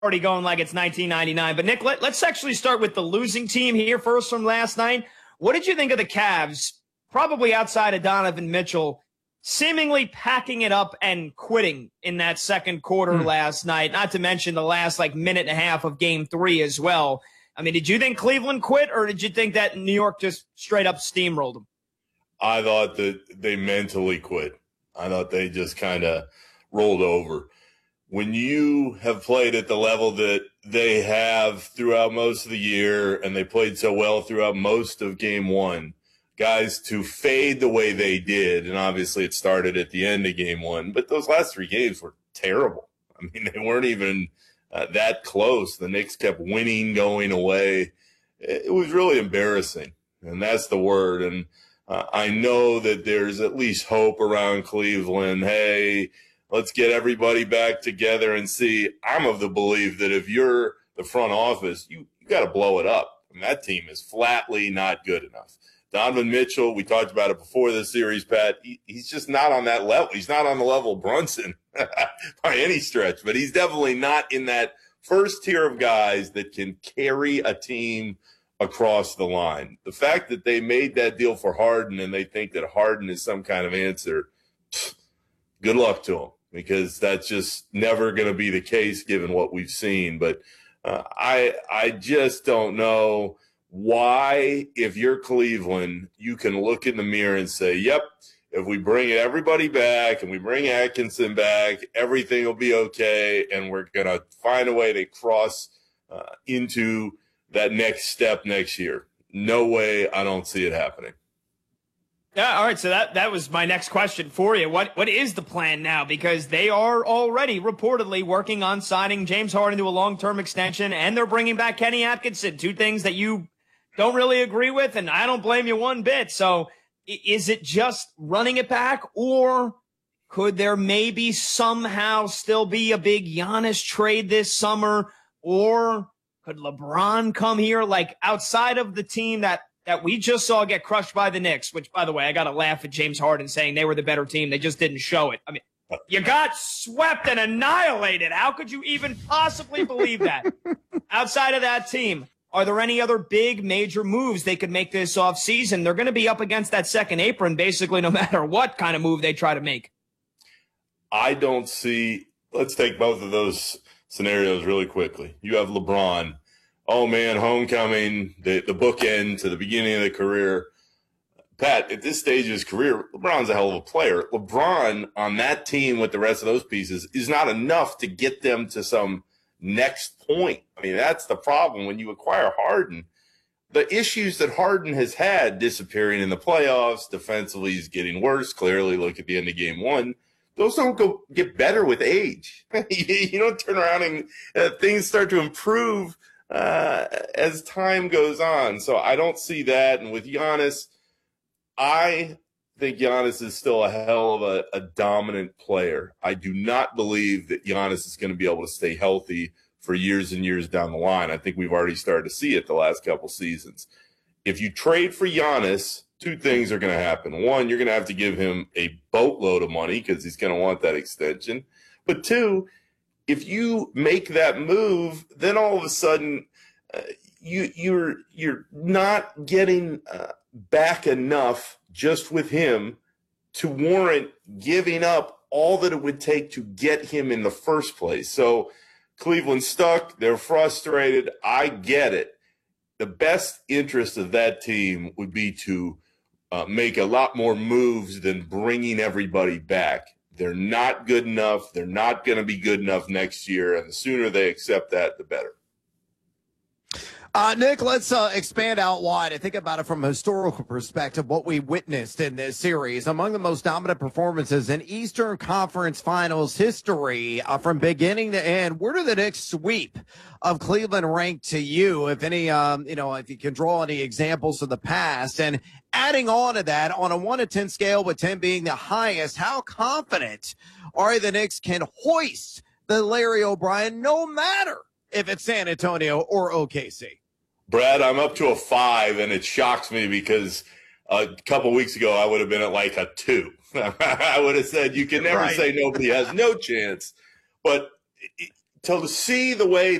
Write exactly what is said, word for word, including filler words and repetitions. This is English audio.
already going like it's nineteen ninety-nine. But, Nick, let, let's actually start with the losing team here first from last night. What did you think of the Cavs, probably outside of Donovan Mitchell, seemingly packing it up and quitting in that second quarter hmm. last night, not to mention the last, like, minute and a half of game three as well? I mean, did you think Cleveland quit, or did you think that New York just straight up steamrolled them? I thought that they mentally quit. I thought they just kind of rolled over. When you have played at the level that they have throughout most of the year, and they played so well throughout most of game one, guys, to fade the way they did, and obviously it started at the end of game one, but those last three games were terrible. I mean, they weren't even uh, that close. The Knicks kept winning, going away. It was really embarrassing, and that's the word. And uh, I know that there's at least hope around Cleveland. Hey, let's get everybody back together and see. I'm of the belief that if you're the front office, you, you got to blow it up. And that team is flatly not good enough. Donovan Mitchell, we talked about it before this series, Pat. He, he's just not on that level. He's not on the level of Brunson by any stretch, but he's definitely not in that first tier of guys that can carry a team across the line. The fact that they made that deal for Harden and they think that Harden is some kind of answer, good luck to them, because that's just never going to be the case given what we've seen. But uh, I I just don't know why, if you're Cleveland, you can look in the mirror and say, yep, if we bring everybody back and we bring Atkinson back, everything will be okay, and we're going to find a way to cross uh, into that next step next year. No way. I don't see it happening. Yeah, all right, so that, that was my next question for you. What What is the plan now? Because they are already reportedly working on signing James Harden to a long-term extension, and they're bringing back Kenny Atkinson, two things that you don't really agree with, and I don't blame you one bit. So is it just running it back, or could there maybe somehow still be a big Giannis trade this summer, or could LeBron come here, like outside of the team that that we just saw get crushed by the Knicks, which, by the way, I got to laugh at James Harden saying they were the better team. They just didn't show it. I mean, you got swept and annihilated. How could you even possibly believe that? Outside of that team, are there any other big major moves they could make this offseason? They're going to be up against that second apron basically no matter what kind of move they try to make. I don't see – let's take both of those scenarios really quickly. You have LeBron. Oh, man, homecoming, the, the bookend to the beginning of the career. Pat, at this stage of his career, LeBron's a hell of a player. LeBron on that team with the rest of those pieces is not enough to get them to some next point. I mean, that's the problem when you acquire Harden. The issues that Harden has had, disappearing in the playoffs, defensively is getting worse. Clearly, look at the end of game one. Those don't go get better with age. You don't turn around and uh, things start to improve Uh, as time goes on. So I don't see that. And with Giannis, I think Giannis is still a hell of a, a dominant player. I do not believe that Giannis is going to be able to stay healthy for years and years down the line. I think we've already started to see it the last couple seasons. If you trade for Giannis, two things are going to happen. One, you're going to have to give him a boatload of money because he's going to want that extension. But two, if you make that move, then all of a sudden uh, you, you're you're not getting uh, back enough just with him to warrant giving up all that it would take to get him in the first place. So Cleveland's stuck. They're frustrated. I get it. The best interest of that team would be to uh, make a lot more moves than bringing everybody back. They're not good enough. They're not going to be good enough next year. And the sooner they accept that, the better. Uh, Nick, let's uh, expand out wide and think about it from a historical perspective, what we witnessed in this series. Among the most dominant performances in Eastern Conference Finals history uh, from beginning to end, where do the Knicks sweep of Cleveland rank to you, if any, um, you know, if you can draw any examples of the past? And adding on to that, on a one to ten scale, with ten being the highest, how confident are the Knicks can hoist the Larry O'Brien, no matter if it's San Antonio or O K C? Brad, I'm up to a five, and it shocks me because a couple weeks ago I would have been at like a two. I would have said you can never right. say nobody has no chance. But So to see the way